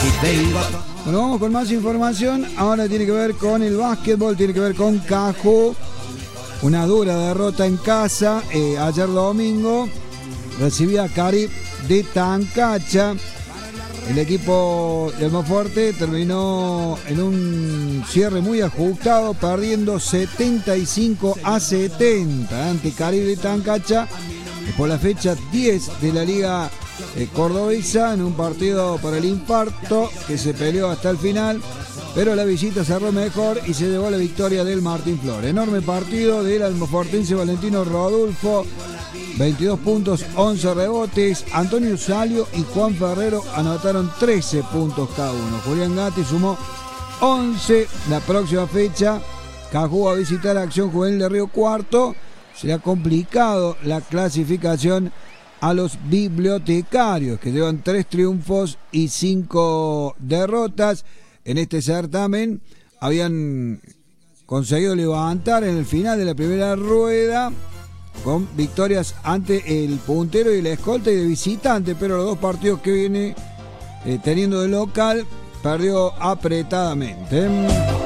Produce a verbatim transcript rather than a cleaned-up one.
Bueno, vamos con más información. Ahora tiene que ver con el básquetbol, tiene que ver con Cajú. Una dura derrota en casa. Eh, ayer domingo recibía a Carib de Tancacha. El equipo de Almafuerte terminó en un cierre muy ajustado, perdiendo setenta y cinco a setenta ante Carib de Tancacha por la fecha diez de la Liga eh, Cordobesa, en un partido por el infarto que se peleó hasta el final, pero la visita cerró mejor y se llevó la victoria del Martín Flores. Enorme partido del almafuertense Valentino Rodulfo. veintidós puntos, once rebotes. Antonio Salio y Juan Ferrero anotaron trece puntos cada uno. Julián Gatti sumó once. La próxima fecha, Cajú va a visitar a Acción Juvenil de Río Cuarto. Se ha complicado la clasificación a los bibliotecarios, que llevan tres triunfos y cinco derrotas. En este certamen habían conseguido levantar en el final de la primera rueda con victorias ante el puntero y la escolta y de visitante, pero los dos partidos que viene eh, teniendo de local perdió apretadamente.